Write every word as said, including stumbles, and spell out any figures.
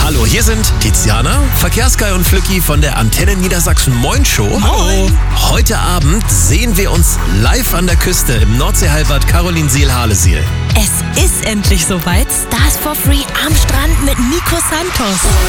Hallo, hier sind Tiziana, Verkehrsguy und Flücki von der Antenne Niedersachsen Moin Show. Moin. Heute Abend sehen wir uns live an der Küste im Nordseehalbad Carolinsiel-Halesiel. Es ist endlich soweit. Stars for Free am Strand mit Nico Santos.